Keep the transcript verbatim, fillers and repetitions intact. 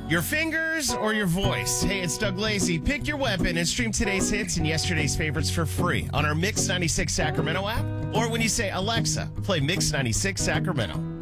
Your fingers or your voice? Hey, it's Doug Lacey. Pick your weapon and stream today's hits and yesterday's favorites for free on our Mix ninety-six Sacramento app. Or when you say, Alexa, play Mix ninety-six Sacramento.